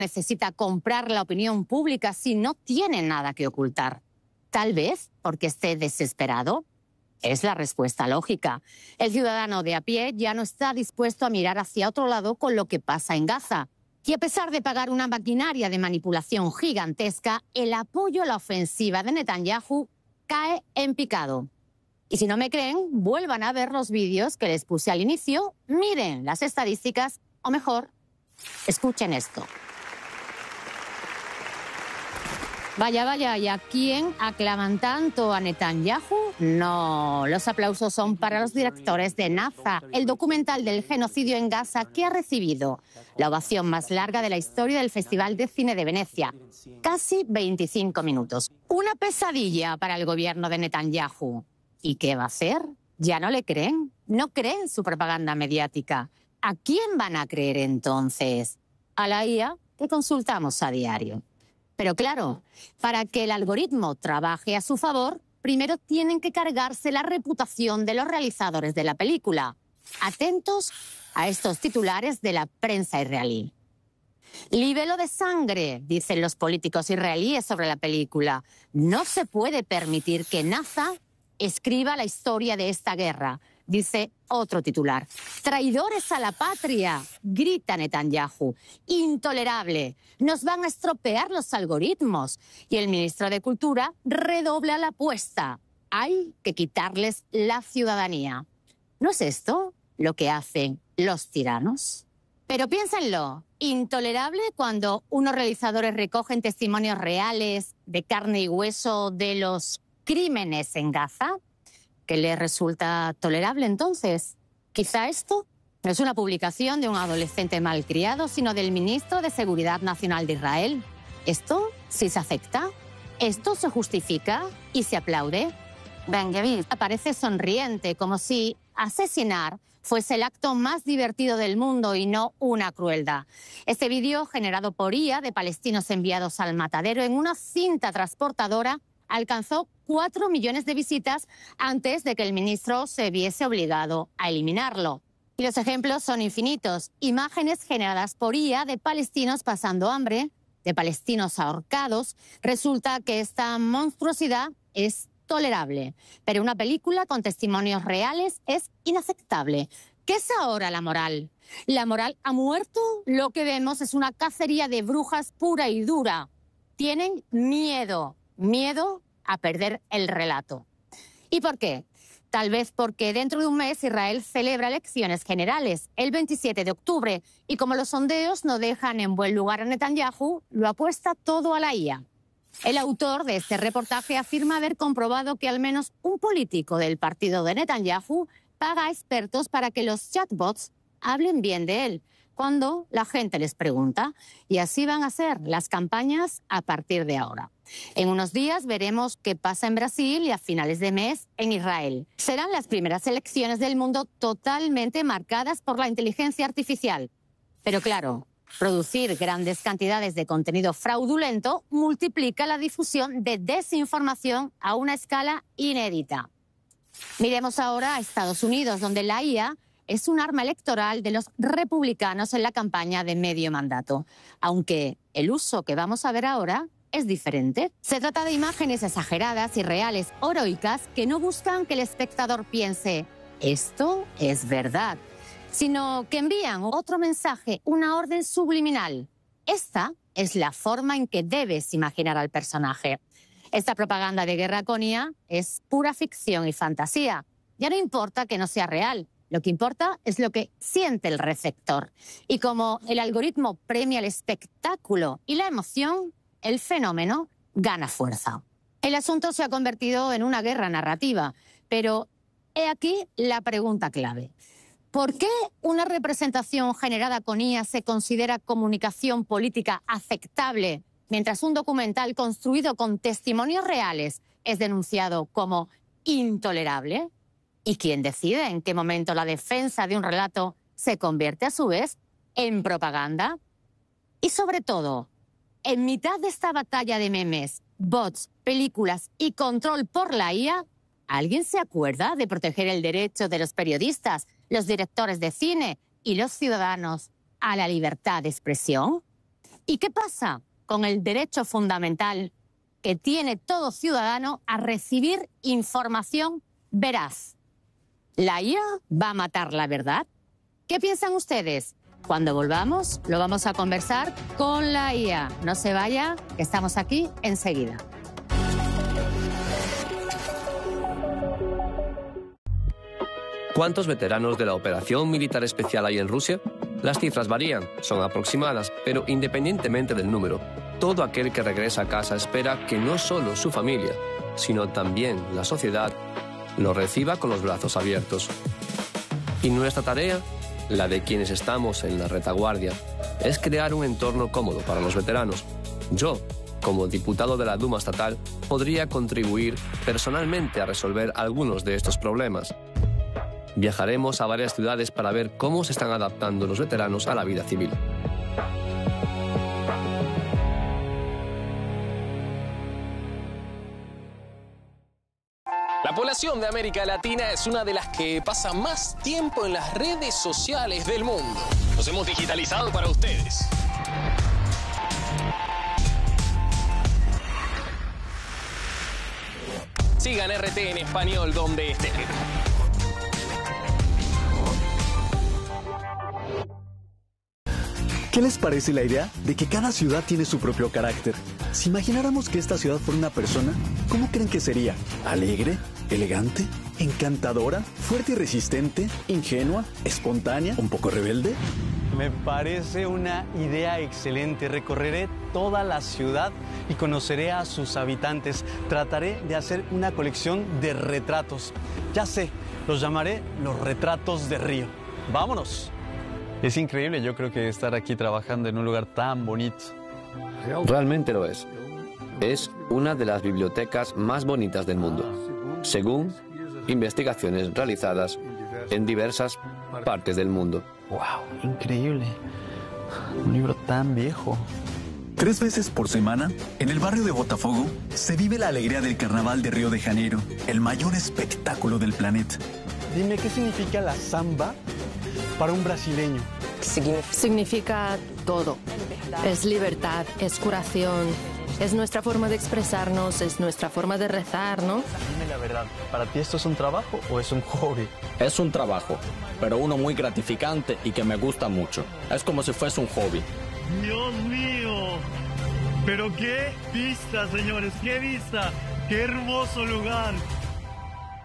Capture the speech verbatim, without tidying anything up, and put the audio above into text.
necesita comprar la opinión pública si no tiene nada que ocultar? Tal vez porque esté desesperado. Es la respuesta lógica. El ciudadano de a pie ya no está dispuesto a mirar hacia otro lado con lo que pasa en Gaza. Y a pesar de pagar una maquinaria de manipulación gigantesca, el apoyo a la ofensiva de Netanyahu cae en picado. Y si no me creen, vuelvan a ver los vídeos que les puse al inicio, miren las estadísticas, o mejor, escuchen esto. Vaya, vaya, ¿y a quién aclaman tanto? ¿A Netanyahu? No, los aplausos son para los directores de Naza, el documental del genocidio en Gaza que ha recibido la ovación más larga de la historia del Festival de Cine de Venecia. Casi veinticinco minutos. Una pesadilla para el gobierno de Netanyahu. ¿Y qué va a hacer? ¿Ya no le creen? ¿No creen su propaganda mediática? ¿A quién van a creer entonces? A la I A que consultamos a diario. Pero claro, para que el algoritmo trabaje a su favor, primero tienen que cargarse la reputación de los realizadores de la película. Atentos a estos titulares de la prensa israelí. Libelo de sangre, dicen los políticos israelíes sobre la película. No se puede permitir que Naza escriba la historia de esta guerra, dice otro titular. Traidores a la patria, grita Netanyahu. Intolerable, nos van a estropear los algoritmos. Y el ministro de Cultura redobla la apuesta. Hay que quitarles la ciudadanía. ¿No es esto lo que hacen los tiranos? Pero piénsenlo, intolerable cuando unos realizadores recogen testimonios reales de carne y hueso de los crímenes en Gaza. ¿Qué les resulta tolerable entonces? Quizá esto no es una publicación de un adolescente malcriado, sino del ministro de Seguridad Nacional de Israel. ¿Esto sí se acepta? ¿Esto se justifica y se aplaude? Ben-Gvir aparece sonriente, como si asesinar fuese el acto más divertido del mundo y no una crueldad. Este vídeo, generado por I A de palestinos enviados al matadero en una cinta transportadora, alcanzó cuatro millones de visitas antes de que el ministro se viese obligado a eliminarlo. Y los ejemplos son infinitos. Imágenes generadas por I A de palestinos pasando hambre, de palestinos ahorcados. Resulta que esta monstruosidad es tolerable, pero una película con testimonios reales es inaceptable. ¿Qué es ahora la moral? ¿La moral ha muerto? Lo que vemos es una cacería de brujas pura y dura. Tienen miedo. Miedo a perder el relato. ¿Y por qué? Tal vez porque dentro de un mes Israel celebra elecciones generales, el veintisiete de octubre, y como los sondeos no dejan en buen lugar a Netanyahu, lo apuesta todo a la I A. El autor de este reportaje afirma haber comprobado que al menos un político del partido de Netanyahu paga a expertos para que los chatbots hablen bien de él cuando la gente les pregunta, y así van a ser las campañas a partir de ahora. En unos días veremos qué pasa en Brasil y a finales de mes en Israel. Serán las primeras elecciones del mundo totalmente marcadas por la inteligencia artificial. Pero claro, producir grandes cantidades de contenido fraudulento multiplica la difusión de desinformación a una escala inédita. Miremos ahora a Estados Unidos, donde la I A es un arma electoral de los republicanos en la campaña de medio mandato, aunque el uso que vamos a ver ahora es diferente. Se trata de imágenes exageradas y reales, heroicas, que no buscan que el espectador piense «esto es verdad», sino que envían otro mensaje, una orden subliminal. Esta es la forma en que debes imaginar al personaje. Esta propaganda de guerra con I A es pura ficción y fantasía. Ya no importa que no sea real. Lo que importa es lo que siente el receptor. Y como el algoritmo premia el espectáculo y la emoción, el fenómeno gana fuerza. El asunto se ha convertido en una guerra narrativa, pero he aquí la pregunta clave. ¿Por qué una representación generada con I A se considera comunicación política aceptable, mientras un documental construido con testimonios reales es denunciado como intolerable? ¿Y quién decide en qué momento la defensa de un relato se convierte a su vez en propaganda? Y sobre todo, en mitad de esta batalla de memes, bots, películas y control por la I A, ¿alguien se acuerda de proteger el derecho de los periodistas, los directores de cine y los ciudadanos a la libertad de expresión? ¿Y qué pasa con el derecho fundamental que tiene todo ciudadano a recibir información veraz? ¿La I A va a matar la verdad? ¿Qué piensan ustedes? Cuando volvamos, lo vamos a conversar con la I A. No se vaya, que estamos aquí enseguida. ¿Cuántos veteranos de la operación militar especial hay en Rusia? Las cifras varían, son aproximadas, pero independientemente del número, todo aquel que regresa a casa espera que no solo su familia, sino también la sociedad, lo reciba con los brazos abiertos. Y nuestra tarea, la de quienes estamos en la retaguardia, es crear un entorno cómodo para los veteranos. Yo, como diputado de la Duma estatal, podría contribuir personalmente a resolver algunos de estos problemas. Viajaremos a varias ciudades para ver cómo se están adaptando los veteranos a la vida civil. La población de América Latina es una de las que pasa más tiempo en las redes sociales del mundo. Nos hemos digitalizado para ustedes. Sigan R T en español donde estén. ¿Qué les parece la idea de que cada ciudad tiene su propio carácter? Si imagináramos que esta ciudad fuera una persona, ¿cómo creen que sería? ¿Alegre? ¿Elegante? ¿Encantadora? ¿Fuerte y resistente? ¿Ingenua? ¿Espontánea? ¿Un poco rebelde? Me parece una idea excelente. Recorreré toda la ciudad y conoceré a sus habitantes. Trataré de hacer una colección de retratos. Ya sé, los llamaré los retratos de Río. ¡Vámonos! Es increíble, yo creo que estar aquí trabajando en un lugar tan bonito. Realmente lo es. Es una de las bibliotecas más bonitas del mundo, según investigaciones realizadas en diversas partes del mundo. ¡Wow! Increíble. Un libro tan viejo. Tres veces por semana, en el barrio de Botafogo, se vive la alegría del Carnaval de Río de Janeiro, el mayor espectáculo del planeta. Dime, ¿qué significa la samba para un brasileño? Significa todo. Es libertad, es curación, es nuestra forma de expresarnos, es nuestra forma de rezar, ¿no? Dime la verdad, ¿para ti esto es un trabajo o es un hobby? Es un trabajo, pero uno muy gratificante y que me gusta mucho. Es como si fuese un hobby. ¡Dios mío! ¡Pero qué vista, señores! ¡Qué vista! ¡Qué hermoso lugar!